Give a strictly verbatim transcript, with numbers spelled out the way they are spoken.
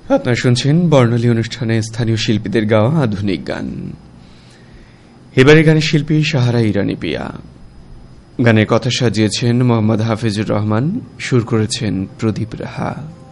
আপনারা শুনছেন বর্ণালী অনুষ্ঠানে স্থানীয় শিল্পীদের গাওয়া আধুনিক গান। এবারে গানের শিল্পী সাহারা ইরানি পিয়া। গানের কথা সাজিয়েছেন মোহাম্মদ হাফিজুর রহমান, সুর করেছেন প্রদীপ রাহা।